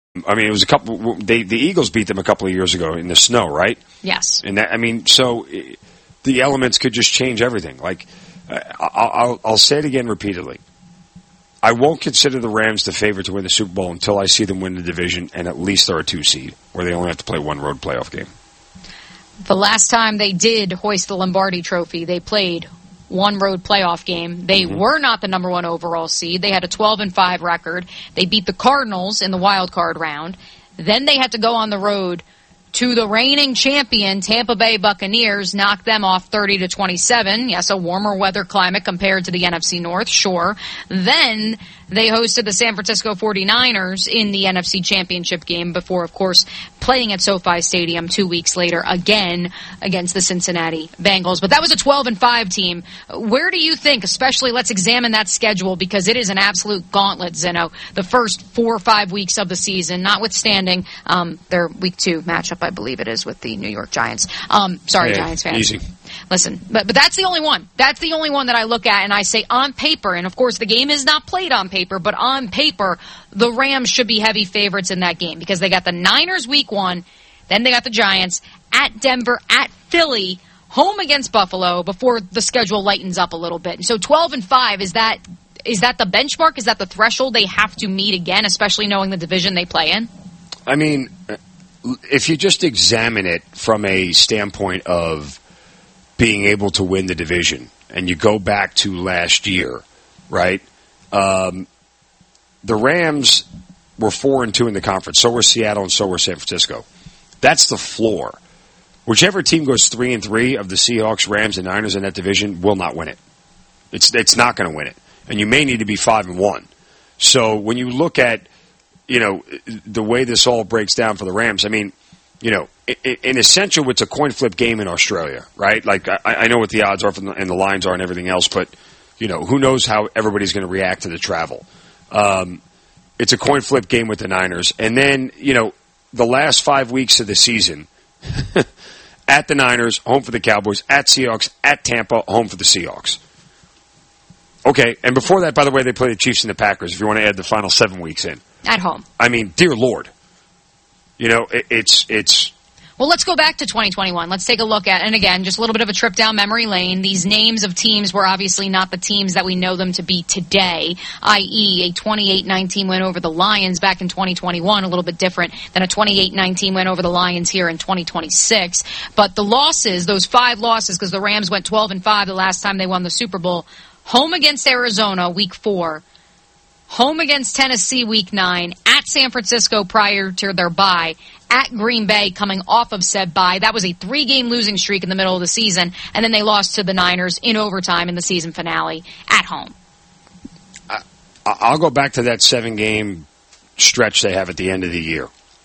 I mean, it was a couple. The Eagles beat them a couple of years ago in the snow, right? Yes. And that, I mean, so the elements could just change everything. Like, I'll say it again repeatedly. I won't consider the Rams the favorite to win the Super Bowl until I see them win the division and at least they're a 2 seed, where they only have to play one road playoff game. The last time they did hoist the Lombardi Trophy, they played one road playoff game. They were not the number 1 overall seed. They had a 12-5 record. They beat the Cardinals in the wild card round. Then they had to go on the road to the reigning champion Tampa Bay Buccaneers, knock them off 30-27. Yes, a warmer weather climate compared to the NFC North, sure. Then they hosted the San Francisco 49ers in the NFC Championship game before, of course, playing at SoFi Stadium 2 weeks later again against the Cincinnati Bengals. But that was a 12-5 team. Where do you think, especially let's examine that schedule because it is an absolute gauntlet, Zeno, the first 4 or 5 weeks of the season, notwithstanding their Week 2 matchup, I believe it is, with the New York Giants. Giants fans. Easy. Listen, but that's the only one. That's the only one that I look at and I say on paper, and of course the game is not played on paper, but on paper, the Rams should be heavy favorites in that game because they got the Niners Week 1, then they got the Giants at Denver, at Philly, home against Buffalo before the schedule lightens up a little bit. So 12-5, is that the benchmark? Is that the threshold they have to meet again, especially knowing the division they play in? I mean, if you just examine it from a standpoint of being able to win the division, and you go back to last year, right? The Rams were 4-2 in the conference. So were Seattle and so were San Francisco. That's the floor. Whichever team goes 3-3 of the Seahawks, Rams, and Niners in that division will not win it. It's not going to win it, and you may need to be 5-1. So when you look at the way this all breaks down for the Rams, I mean, in essential, it's a coin flip game in Australia, right? Like, I know what the odds are and the lines are and everything else, but, who knows how everybody's going to react to the travel. It's a coin flip game with the Niners. And then, the last 5 weeks of the season, at the Niners, home for the Cowboys, at Seahawks, at Tampa, home for the Seahawks. Okay, and before that, by the way, they play the Chiefs and the Packers, if you want to add the final 7 weeks in. At home. I mean, dear Lord. It's... Well, let's go back to 2021. Let's take a look at, and again, just a little bit of a trip down memory lane. These names of teams were obviously not the teams that we know them to be today, i.e. a 28-19 win over the Lions back in 2021, a little bit different than a 28-19 win over the Lions here in 2026. But the losses, those 5 losses, because the Rams went 12-5 the last time they won the Super Bowl, home against Arizona, Week 4, home against Tennessee, Week 9, at San Francisco prior to their bye, at Green Bay coming off of said bye. That was a 3-game losing streak in the middle of the season, and then they lost to the Niners in overtime in the season finale at home. I'll go back to that 7-game stretch they have at the end of the year.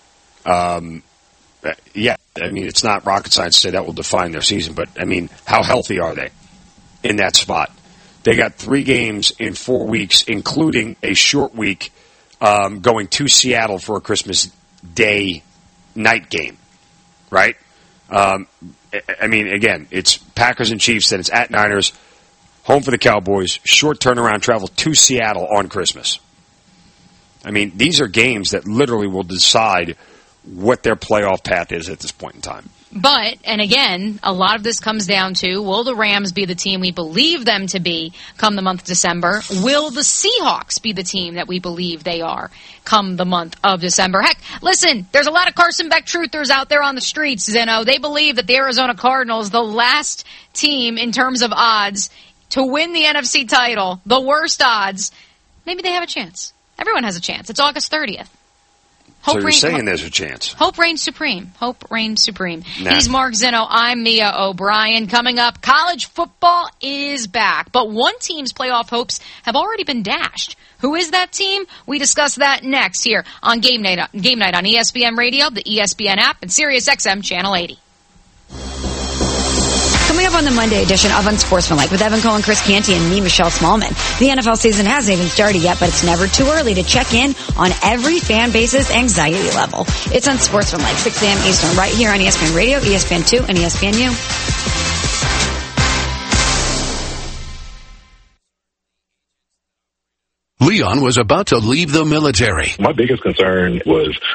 Yeah, I mean, it's not rocket science to say that will define their season, but, I mean, how healthy are they in that spot? They got 3 games in 4 weeks, including a short week going to Seattle for a Christmas Day night game, right? I mean, again, it's Packers and Chiefs, then it's at Niners, home for the Cowboys, short turnaround travel to Seattle on Christmas. I mean, these are games that literally will decide what their playoff path is at this point in time. But, and again, a lot of this comes down to, will the Rams be the team we believe them to be come the month of December? Will the Seahawks be the team that we believe they are come the month of December? Heck, listen, there's a lot of Carson Beck truthers out there on the streets, Zeno. They believe that the Arizona Cardinals, the last team in terms of odds to win the NFC title, the worst odds, maybe they have a chance. Everyone has a chance. It's August 30th. So you're saying there's a chance. Hope reigns supreme. Hope reigns supreme. Nah. He's Mark Zeno. I'm Mia O'Brien. Coming up, college football is back. But one team's playoff hopes have already been dashed. Who is that team? We discuss that next here on Game Night on ESPN Radio, the ESPN app, and SiriusXM Channel 80. Coming up on the Monday edition of Unsportsmanlike with Evan Cohen, Chris Canty, and me, Michelle Smallman. The NFL season hasn't even started yet, but it's never too early to check in on every fan base's anxiety level. It's Unsportsmanlike, 6 a.m. Eastern, right here on ESPN Radio, ESPN2, and ESPNU. Leon was about to leave the military. My biggest concern was